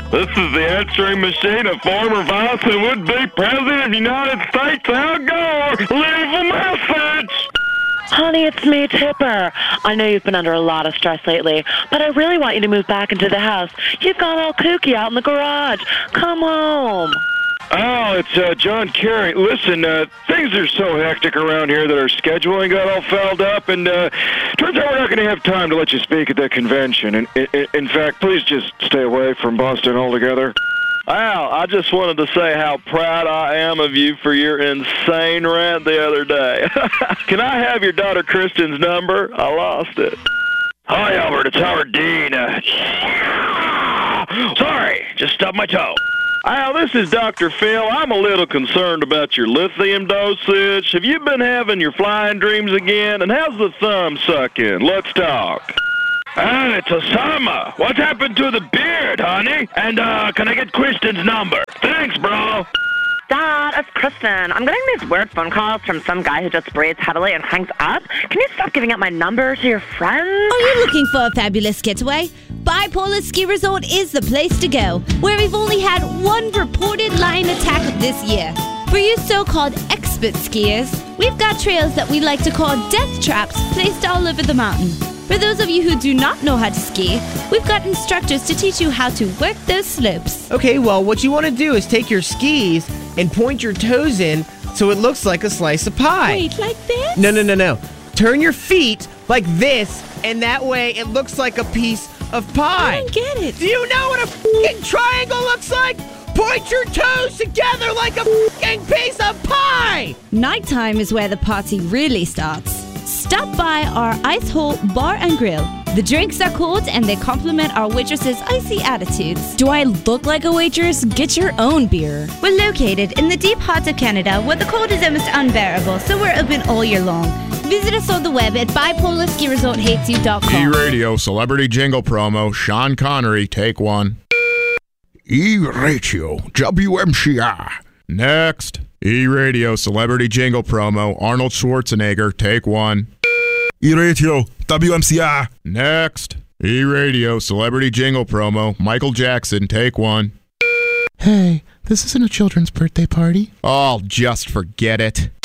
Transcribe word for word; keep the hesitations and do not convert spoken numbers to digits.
This is the answering machine of former vice and would-be President of the United States, Al Gore. Leave a message! Honey, it's me, Tipper. I know you've been under a lot of stress lately, but I really want you to move back into the house. You've gone all kooky out in the garage. Come home. Al, it's uh, John Kerry. Listen, uh, things are so hectic around here that our scheduling got all fouled up, and uh, turns out we're not going to have time to let you speak at that convention. And in, in fact, please just stay away from Boston altogether. Al, I just wanted to say how proud I am of you for your insane rant the other day. Can I have your daughter Kristen's number? I lost it. Hi, Albert. It's Howard Dean. Uh, sorry, just stubbed my toe. Al, this is Doctor Phil. I'm a little concerned about your lithium dosage. Have you been having your flying dreams again? And how's the thumb sucking? Let's talk. And it's Osama. What's happened to the beard, honey? And, uh, can I get Kristen's number? Thanks, bro. Dad, it's Kristen. I'm getting these weird phone calls from some guy who just breathes heavily and hangs up. Can you stop giving out my number to your friends? Are you looking for a fabulous getaway? Bipolar Ski Resort is the place to go, where we've only had one reported lion attack this year. For you so-called expert skiers, we've got trails that we like to call death traps placed all over the mountain. For those of you who do not know how to ski, we've got instructors to teach you how to work those slopes. Okay, well, what you want to do is take your skis and point your toes in so it looks like a slice of pie. Wait, like this? No, no, no, no. Turn your feet like this, and that way it looks like a piece of pie. I don't get it. Do you know what a f***ing triangle looks like? Point your toes together like a f***ing piece of pie! Nighttime is where the party really starts. Stop by our Ice Hole Bar and Grill. The drinks are cold and they complement our waitress's icy attitudes. Do I look like a waitress? Get your own beer. We're located in the deep heart of Canada where the cold is almost unbearable, so we're open all year long. Visit us on the web at bipolar ski resort hates you dot com. E-Radio Celebrity Jingle Promo, Sean Connery, take one. E-Radio W M C I. Next. E-Radio Celebrity Jingle Promo, Arnold Schwarzenegger, take one. E-Radio W M C I. Next. E-Radio Celebrity Jingle Promo, Michael Jackson, take one. Hey, this isn't a children's birthday party. Oh, just forget it.